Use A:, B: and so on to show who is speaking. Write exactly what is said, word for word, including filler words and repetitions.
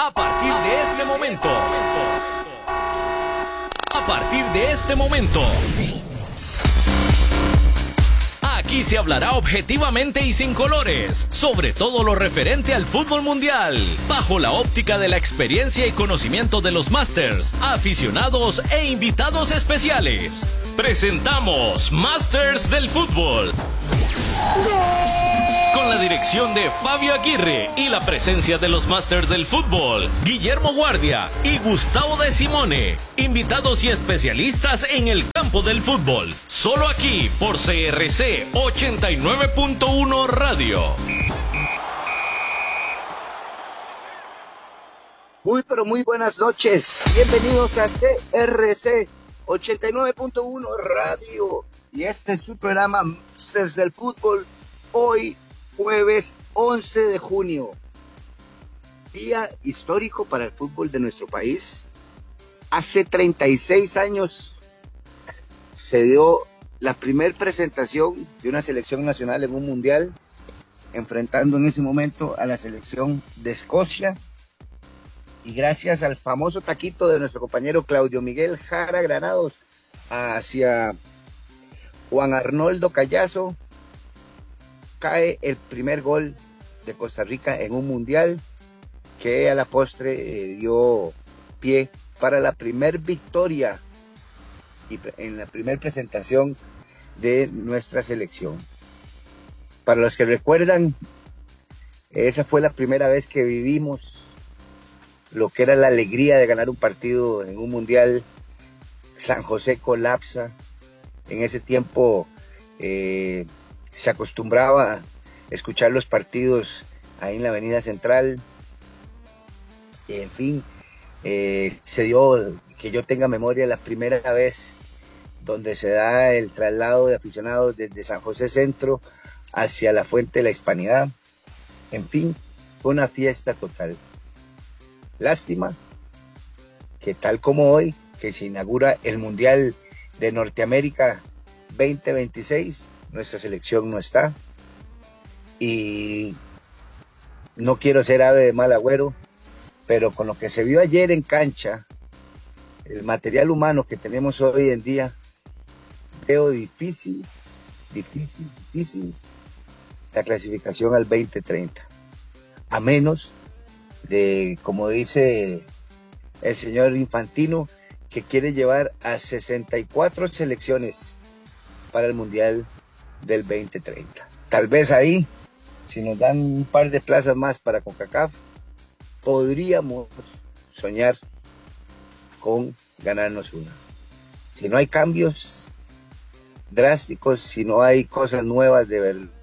A: A partir de este momento. A partir de este momento. Aquí se hablará objetivamente y sin colores sobre todo lo referente al fútbol mundial, bajo la óptica de la experiencia y conocimiento de los Masters, aficionados e invitados especiales. Presentamos Masters del Fútbol. Con la dirección de Fabio Aguirre y la presencia de los Masters del Fútbol, Guillermo Guardia y Gustavo de Simone, invitados y especialistas en el campo del fútbol, solo aquí por C R C ochenta y nueve punto uno Radio.
B: Muy pero muy buenas noches, bienvenidos a C R C ochenta y nueve punto uno Radio y este es su programa Masters del Fútbol. Hoy jueves once de junio, día histórico para el fútbol de nuestro país. Hace treinta y seis años se dio la primer presentación de una selección nacional en un mundial, enfrentando en ese momento a la selección de Escocia, y gracias al famoso taquito de nuestro compañero Claudio Miguel Jara Granados hacia Juan Arnoldo Callazo, cae el primer gol de Costa Rica en un mundial que a la postre eh, dio pie para la primer victoria y en la primer presentación de nuestra selección. Para los que recuerdan, esa fue la primera vez que vivimos lo que era la alegría de ganar un partido en un mundial. San José colapsa. En ese tiempo eh, se acostumbraba a escuchar los partidos ahí en la Avenida Central. En fin, eh, se dio, que yo tenga memoria, la primera vez donde se da el traslado de aficionados desde San José Centro hacia la Fuente de la Hispanidad. En fin, fue una fiesta total. Lástima que tal como hoy, que se inaugura el Mundial de Norteamérica veinte veintiséis, nuestra selección no está, y no quiero ser ave de mal agüero, pero con lo que se vio ayer en cancha, el material humano que tenemos hoy en día, veo difícil, difícil, difícil la clasificación al veinte treinta, a menos de, como dice el señor Infantino, que quiere llevar a sesenta y cuatro selecciones para el Mundial del veinte treinta. Tal vez ahí, si nos dan un par de plazas más para CONCACAF, podríamos soñar con ganarnos una. Si no hay cambios drásticos, si no hay cosas nuevas de verdad,